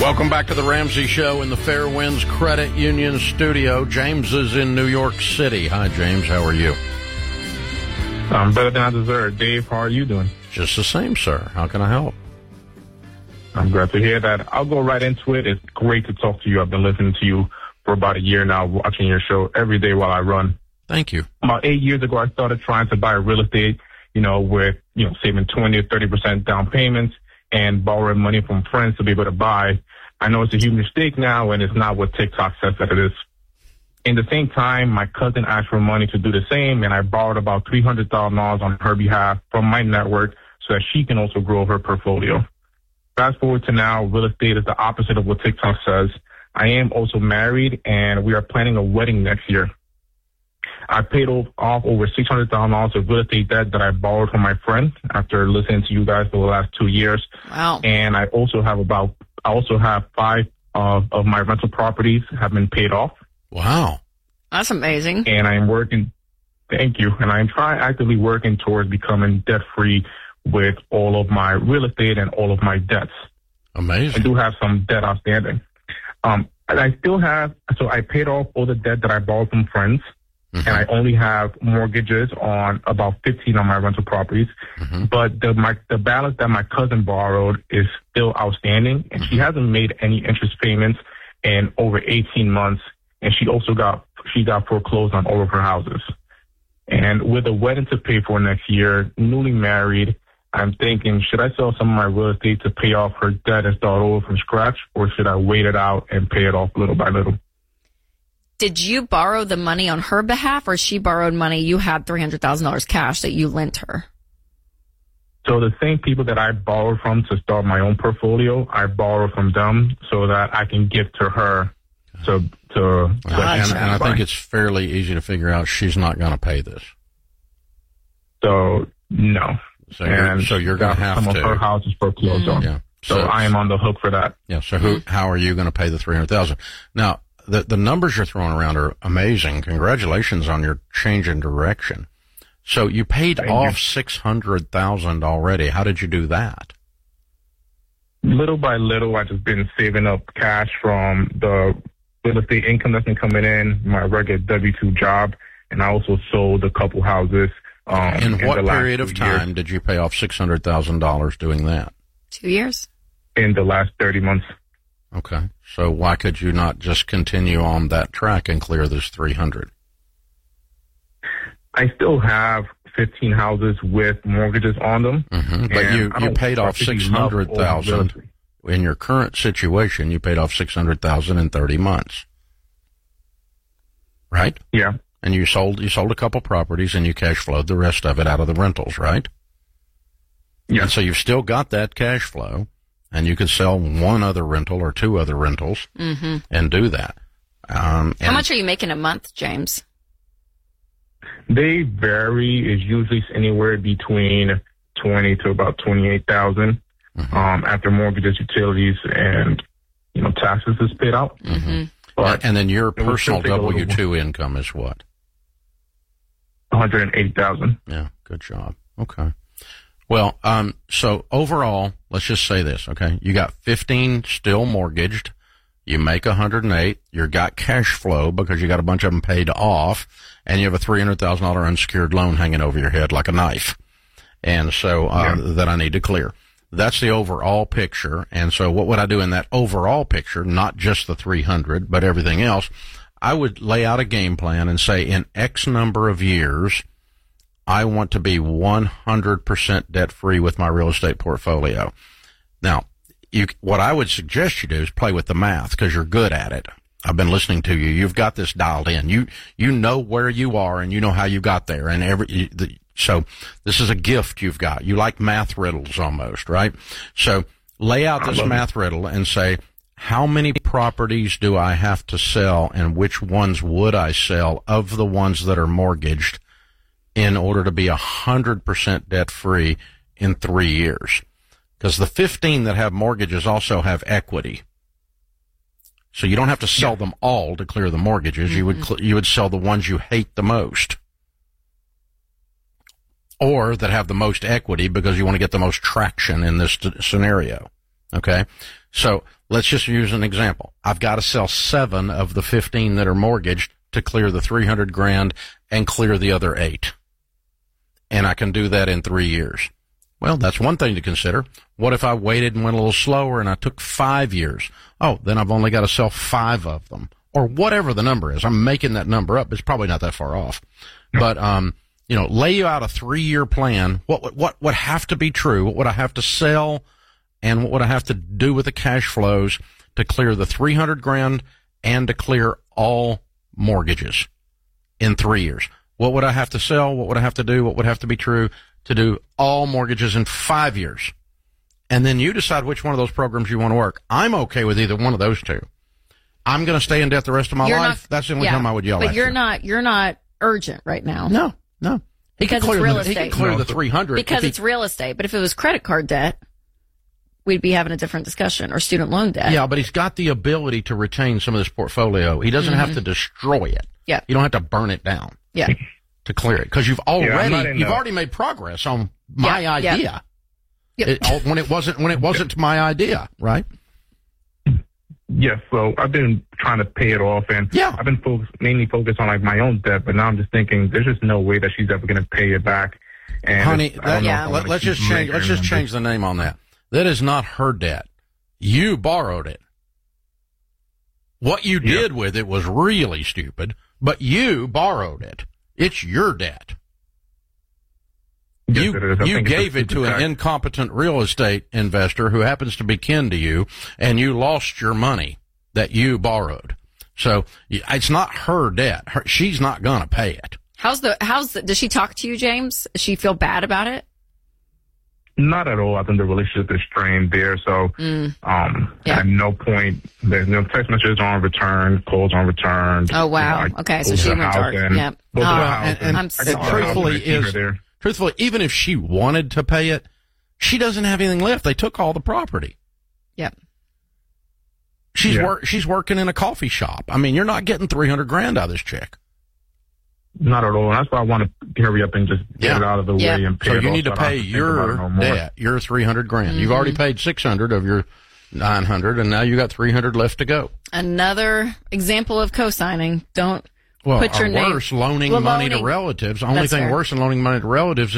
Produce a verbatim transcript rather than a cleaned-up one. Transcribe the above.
Welcome back to the Ramsey Show in the Fairwinds Credit Union studio. James is in New York City. Hi, James. How are you? I'm better than I deserve. Dave, how are you doing? Just the same, sir. How can I help? I'm glad to hear that. I'll go right into it. It's great to talk to you. I've been listening to you for about a year now, watching your show every day while I run. Thank you. About eight years ago, I started trying to buy real estate, you know, with, you know, saving twenty or thirty percent down payments and borrowing money from friends to be able to buy. I know it's a huge mistake now, and it's not what TikTok says that it is. In the same time, my cousin asked for money to do the same, and I borrowed about three hundred thousand dollars on her behalf from my network so that she can also grow her portfolio. Fast forward to now, real estate is the opposite of what TikTok says. I am also married, and we are planning a wedding next year. I paid off over six hundred thousand dollars of real estate debt that I borrowed from my friend after listening to you guys for the last two years. Wow. And I also have about, I also have five uh, of my rental properties have been paid off. Wow. That's amazing. And I am working, thank you, and I am trying actively working towards becoming debt-free with all of my real estate and all of my debts. Amazing. I do have some debt outstanding. Um, and I still have, so I paid off all the debt that I borrowed from friends. Mm-hmm. And I only have mortgages on about fifteen of my rental properties. Mm-hmm. But the my, the balance that my cousin borrowed is still outstanding, and mm-hmm. she hasn't made any interest payments in over eighteen months. And she also got she got foreclosed on all of her houses. And with a wedding to pay for next year, newly married, I'm thinking, should I sell some of my real estate to pay off her debt and start over from scratch, or should I wait it out and pay it off little by little? Did you borrow the money on her behalf, or she borrowed money? You had three hundred thousand dollars cash that you lent her. So the same people that I borrowed from to start my own portfolio, I borrow from them so that I can give to her. To, to, well, to and, and I think it's fairly easy to figure out she's not going to pay this. So, no. So you're, so you're going to have some to. Some of her houses foreclosed on. Yeah. So, so I am on the hook for that. Yeah. So who? How are you going to pay the three hundred thousand dollars? Now, the the numbers you're throwing around are amazing. Congratulations on your change in direction. So you paid Thank off you. six hundred thousand dollars already. How did you do that? Little by little, I've just been saving up cash from the real estate income that's been coming in, my regular W two job, and I also sold a couple houses. Um, in what in period of time years. did you pay off six hundred thousand dollars doing that? Two years. In the last thirty months. Okay. So why could you not just continue on that track and clear this three hundred? I still have fifteen houses with mortgages on them. Mm-hmm. But you, you paid off six hundred thousand dollars. In your current situation, you paid off six hundred thousand dollars in thirty months. Right? Yeah. And you sold you sold a couple properties and you cash flowed the rest of it out of the rentals, right? Yeah. And so you've still got that cash flow, and you could sell one other rental or two other rentals mm-hmm. and do that. Um, How much are you making a month, James? They vary. It's usually anywhere between twenty to about twenty-eight thousand. Mm-hmm. Um, after mortgages, utilities, and you know taxes is paid out. Mm-hmm. But and then your personal W two income is what? One hundred eighty thousand. Yeah, good job. Okay. Well, um, so overall, let's just say this. Okay, you got fifteen still mortgaged. You make one hundred eight. You got cash flow because you got a bunch of them paid off, and you have a three hundred thousand dollar unsecured loan hanging over your head like a knife. And so uh, yeah. that I need to clear. That's the overall picture. And so what would I do in that overall picture, not just the three hundred, but everything else? I would lay out a game plan and say in X number of years, I want to be one hundred percent debt free with my real estate portfolio. Now, you, what I would suggest you do is play with the math because you're good at it. I've been listening to you. You've got this dialed in. You, you know where you are and you know how you got there and every, the, So this is a gift you've got. You like math riddles almost, right? So lay out this math riddle and say, how many properties do I have to sell and which ones would I sell of the ones that are mortgaged in order to be one hundred percent debt free in three years? Because the fifteen that have mortgages also have equity. So you don't have to sell yeah. them all to clear the mortgages. Mm-hmm. You would, cl- you would sell the ones you hate the most. Or that have the most equity because you want to get the most traction in this t- scenario. Okay. So let's just use an example. I've got to sell seven of the fifteen that are mortgaged to clear the three hundred grand and clear the other eight. And I can do that in three years. Well, that's one thing to consider. What if I waited and went a little slower and I took five years? Oh, then I've only got to sell five of them, or whatever the number is. I'm making that number up. It's probably not that far off. But, um, you know, lay you out a three-year plan. What would, what would have to be true? What would I have to sell? And what would I have to do with the cash flows to clear the three hundred grand and to clear all mortgages in three years? What would I have to sell? What would I have to do? What would have to be true to do all mortgages in five years? And then you decide which one of those programs you want to work. I'm okay with either one of those two. I'm going to stay in debt the rest of my You're life. not, That's the only yeah, time I would yell but at you're you. not, you're not urgent right now. No, no. He Because could it's clear real the, estate. He could clear No. the three hundred. Because if he- it's real estate. But if it was credit card debt, we'd be having a different discussion, or student loan debt. Yeah, but he's got the ability to retain some of this portfolio. He doesn't Mm-hmm. have to destroy it. Yeah. You don't have to burn it down Yeah. to clear it, because you've I'm already not in you've the- already made progress on my Yeah, yeah. idea. Yep. It, all- when it wasn't when it wasn't my idea, right? Yes, so I've been trying to pay it off, and Yeah. I've been focused, mainly focused on like my own debt. But now I'm just thinking, there's just no way that she's ever going to pay it back. And Honey, it's- I that, don't know yeah. if I let, wanna let's keep just change. making Let's just them. change the name on that. That is not her debt. You borrowed it. What you Yeah. did with it was really stupid, but you borrowed it. It's your debt. Yes, You it is. I you think it's a gave it to stupid an tax. incompetent real estate investor who happens to be kin to you, and you lost your money that you borrowed. So y- it's not her debt. Her, she's not going to pay it. How's the, how's the, does she talk to you, James? Does she feel bad about it? Not at all. I think the relationship is strained there. So, Mm. um, Yeah. at no point, there's no text messages on return, calls on return. Oh, wow. You know, I Okay, so go to she the went house dark. and Yep. go to the Oh, house and- and- I'm I sorry. go to the house truthfully and I see her is- there. Truthfully, even if she wanted to pay it, she doesn't have anything left. They took all the property. Yep. She's Yeah. work. She's working in a coffee shop. I mean, you're not getting three hundred grand out of this chick. Not at all. And that's why I want to hurry up and just get Yeah. it out of the Yeah. way and pay So it you off need to so I don't pay have think about it your no more. debt, your three hundred grand. You've already paid six hundred of your nine hundred, and now you got three hundred left to go. Another example of co-signing. Don't Well, put your or name. worse, loaning Well, money to loaning. relatives. The only That's thing fair. worse than loaning money to relatives